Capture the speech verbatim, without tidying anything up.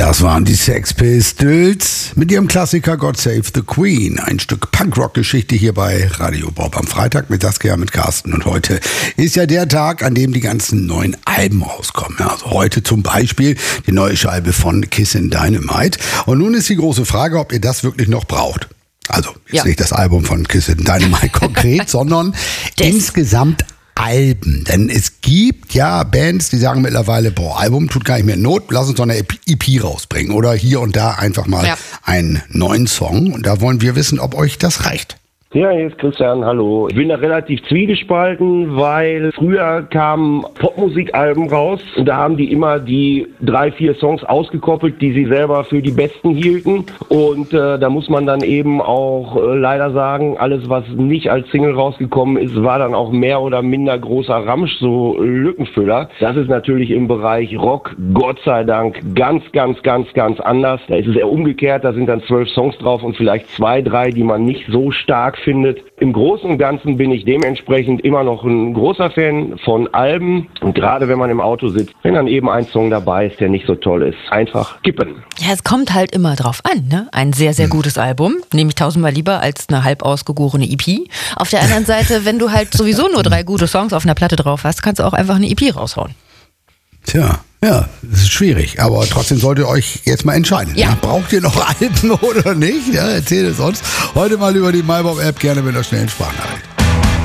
Das waren die Sex Pistols mit ihrem Klassiker God Save the Queen. Ein Stück Punkrock-Geschichte hier bei Radio Bob am Freitag mit Saskia, mit Carsten. Und heute ist ja der Tag, an dem die ganzen neuen Alben rauskommen. Ja, also heute zum Beispiel die neue Scheibe von Kissin' Dynamite. Und nun ist die große Frage, ob ihr das wirklich noch braucht. Also jetzt Ja. nicht das Album von Kissin' Dynamite konkret, sondern Das- insgesamt Alben. Denn es gibt ja Bands, die sagen mittlerweile, boah, Album tut gar nicht mehr Not, lass uns doch eine E P rausbringen. Oder hier und da einfach mal Ja. einen neuen Song. Und da wollen wir wissen, ob euch das reicht. Ja, hier ist Christian, hallo. Ich bin da relativ zwiegespalten, weil früher kamen Popmusikalben raus und da haben die immer die drei, vier Songs ausgekoppelt, die sie selber für die besten hielten. Und äh, da muss man dann eben auch äh, leider sagen, alles was nicht als Single rausgekommen ist, war dann auch mehr oder minder großer Ramsch, so Lückenfüller. Das ist natürlich im Bereich Rock, Gott sei Dank, ganz, ganz, ganz, ganz anders. Da ist es eher umgekehrt, da sind dann zwölf Songs drauf und vielleicht zwei, drei, die man nicht so stark findet. Im Großen und Ganzen bin ich dementsprechend immer noch ein großer Fan von Alben. Und gerade wenn man im Auto sitzt, wenn dann eben ein Song dabei ist, der nicht so toll ist, einfach kippen. Ja, es kommt halt immer drauf an, ne? Ein sehr, sehr gutes Album, nehme ich tausendmal lieber als eine halb ausgegorene E P. Auf der anderen Seite, wenn du halt sowieso nur drei gute Songs auf einer Platte drauf hast, kannst du auch einfach eine E P raushauen. Tja, ja, das ist schwierig. Aber trotzdem solltet ihr euch jetzt mal entscheiden. Ja. Ja, braucht ihr noch Alben oder nicht? Ja, erzählt es uns. Heute mal über die MyBob-App, gerne mit einer schnellen Sprachnachricht.